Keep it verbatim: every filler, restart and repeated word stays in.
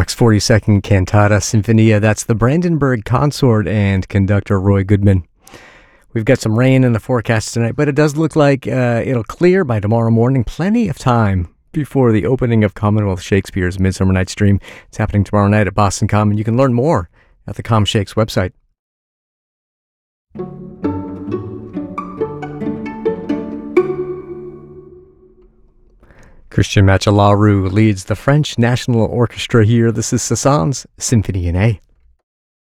Bach's forty-second Cantata Sinfonia. That's the Brandenburg Consort and conductor Roy Goodman. We've got some rain in the forecast tonight, but it does look like uh, it'll clear by tomorrow morning. Plenty of time before the opening of Commonwealth Shakespeare's Midsummer Night's Dream. It's happening tomorrow night at Boston Common. You can learn more at the Com Shakes website. Christian Machellarou leads the French National Orchestra here. This is Sasson's Symphony in A.